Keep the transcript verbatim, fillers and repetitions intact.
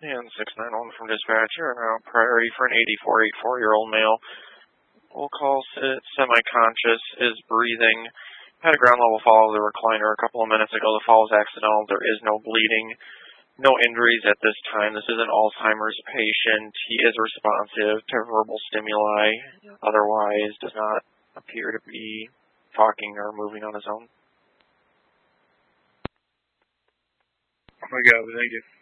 And six nine one from dispatcher, now priority for an eighty-four, eighty-four-year-old male. Will call semi-conscious, is breathing, had a ground level fall of the recliner a couple of minutes ago. The fall was accidental. There is no bleeding, no injuries at this time. This is an Alzheimer's patient. He is responsive to verbal stimuli, otherwise does not appear to be talking or moving on his own. Oh my God, thank you.